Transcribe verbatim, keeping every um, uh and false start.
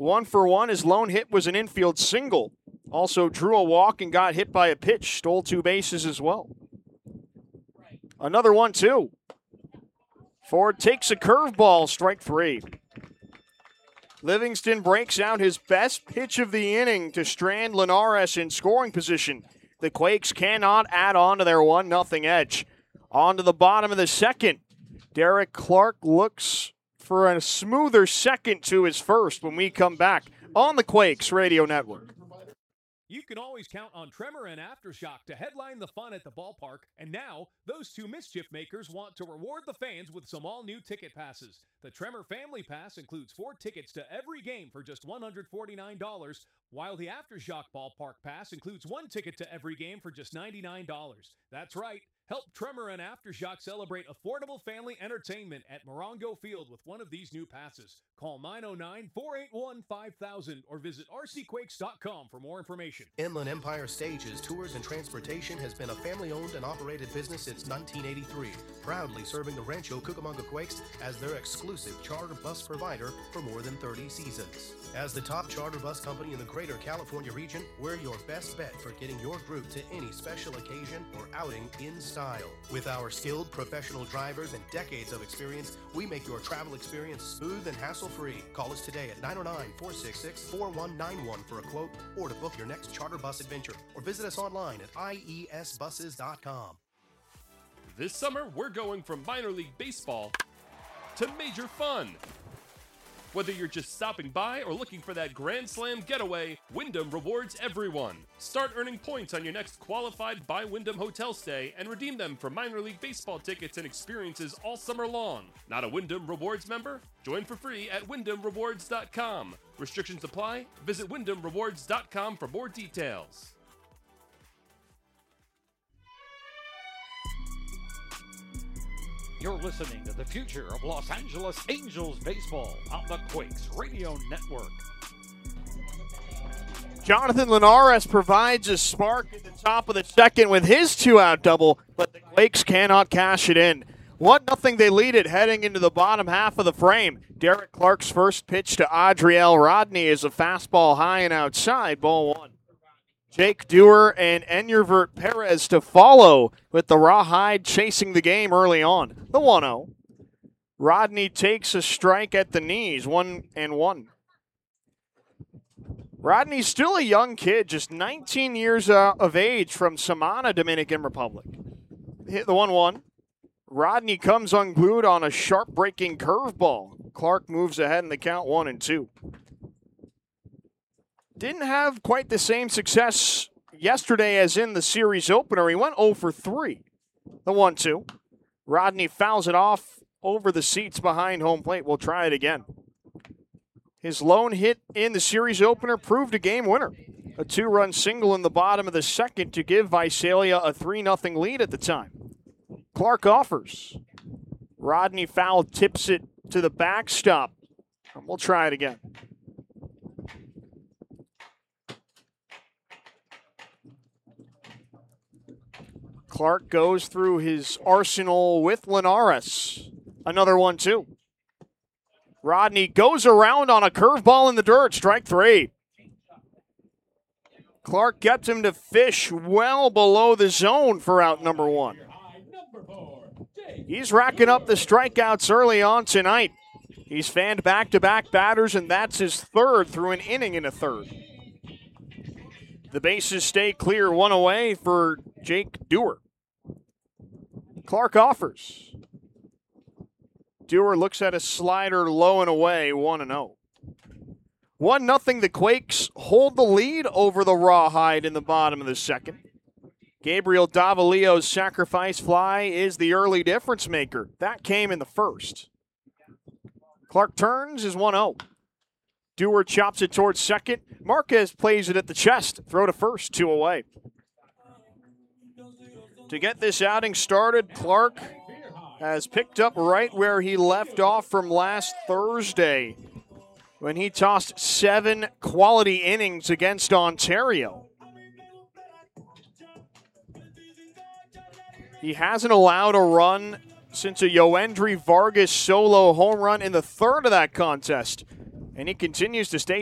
One for one. His lone hit was an infield single. Also drew a walk and got hit by a pitch. Stole two bases as well. Another one, too. Ford takes a curveball, strike three. Livingston breaks out his best pitch of the inning to strand Linares in scoring position. The Quakes cannot add on to their one nothing edge. On to the bottom of the second. Derek Clark looks for a smoother second to his first when we come back on the Quakes Radio Network. You can always count on Tremor and Aftershock to headline the fun at the ballpark, and now those two mischief makers want to reward the fans with some all-new ticket passes. The Tremor Family Pass includes four tickets to every game for just one hundred forty-nine dollars, while the Aftershock Ballpark Pass includes one ticket to every game for just ninety-nine dollars. That's right. Help Tremor and Aftershock celebrate affordable family entertainment at Morongo Field with one of these new passes. Call nine oh nine, four eight one, five thousand or visit r c quakes dot com for more information. Inland Empire Stages, Tours and Transportation has been a family-owned and operated business since nineteen eighty-three, proudly serving the Rancho Cucamonga Quakes as their exclusive charter bus provider for more than thirty seasons. As the top charter bus company in the greater California region, we're your best bet for getting your group to any special occasion or outing in style. With our skilled professional drivers and decades of experience, we make your travel experience smooth and hassle-free. Call us today at nine oh nine, four six six, four one nine one for a quote or to book your next charter bus adventure, or visit us online at i e s buses dot com. This summer, we're going from minor league baseball to major fun. Whether you're just stopping by or looking for that Grand Slam getaway, Wyndham rewards everyone. Start earning points on your next qualified by Wyndham hotel stay and redeem them for minor league baseball tickets and experiences all summer long. Not a Wyndham Rewards member? Join for free at wyndham rewards dot com. Restrictions apply. Visit wyndham rewards dot com for more details. You're listening to the future of Los Angeles Angels baseball on the Quakes Radio Network. Jonathan Linares provides a spark at the top of the second with his two-out double, but the Quakes cannot cash it in. one nothing they lead it heading into the bottom half of the frame. Derek Clark's first pitch to Adriel Rodney is a fastball high and outside, ball one. Jake Dewar and Enyervert Perez to follow, with the Rawhide chasing the game early on. The one oh. Rodney takes a strike at the knees, one and one. Rodney's still a young kid, just nineteen years uh, of age from Samana, Dominican Republic. Hit the one one. Rodney comes unglued on a sharp breaking curveball. Clark moves ahead in the count one and two. Didn't have quite the same success yesterday as in the series opener. He went oh for three. The one two. Rodney fouls it off over the seats behind home plate. We'll try it again. His lone hit in the series opener proved a game winner. A two-run single in the bottom of the second to give Visalia a three nothing lead at the time. Clark offers. Rodney foul tips it to the backstop. We'll try it again. Clark goes through his arsenal with Linares. Another one, too. Rodney goes around on a curveball in the dirt. Strike three. Clark gets him to fish well below the zone for out number one. He's racking up the strikeouts early on tonight. He's fanned back-to-back batters, and that's his third through an inning and a third. The bases stay clear, one away for Jake Dewar. Clark offers. Dewar looks at a slider low and away, one and oh. one nothing, the Quakes hold the lead over the Rawhide in the bottom of the second. Gabriel Davalillo's sacrifice fly is the early difference maker. That came in the first. Clark turns is one oh. Dewar chops it towards second. Marquez plays it at the chest. Throw to first, two away. To get this outing started, Clark has picked up right where he left off from last Thursday when he tossed seven quality innings against Ontario. He hasn't allowed a run since a Yoendry Vargas solo home run in the third of that contest, and he continues to stay